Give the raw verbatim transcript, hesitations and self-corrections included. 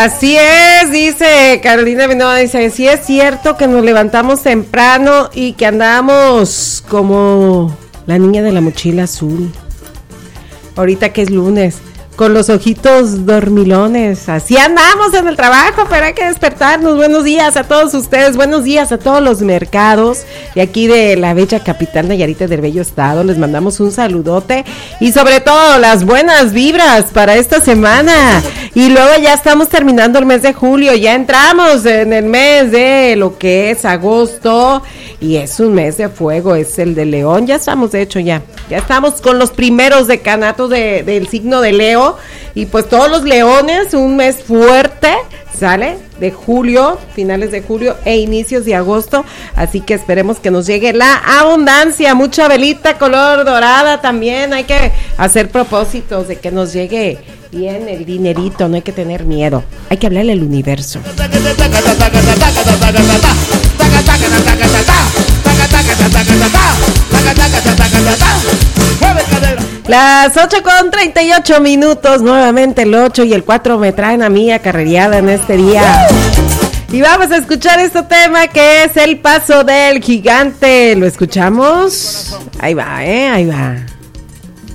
Así es, dice Carolina Benoa, dice, sí es cierto que nos levantamos temprano y que andamos como la niña de la mochila azul. Ahorita que es lunes, con los ojitos dormilones, así andamos en el trabajo, pero hay que despertarnos. Buenos días a todos ustedes, buenos días a todos los mercados de aquí de la bella capital Nayarita del bello estado. Les mandamos un saludote y sobre todo las buenas vibras para esta semana. Y luego ya estamos terminando el mes de julio, ya entramos en el mes de lo que es agosto y es un mes de fuego, es el de León. Ya estamos, de hecho, ya, ya estamos con los primeros decanatos de, del signo de Leo. Y pues todos los leones, un mes fuerte, ¿sale? De julio, finales de julio e inicios de agosto, así que esperemos que nos llegue la abundancia, mucha velita color dorada también, hay que hacer propósitos de que nos llegue bien el dinerito, no hay que tener miedo, hay que hablarle al universo. Las ocho con treinta y ocho minutos, nuevamente el ocho y el cuatro me traen a mí acarreada en este día. Y vamos a escuchar este tema que es El Paso del Gigante. ¿Lo escuchamos? Ahí va, ¿eh? Ahí va.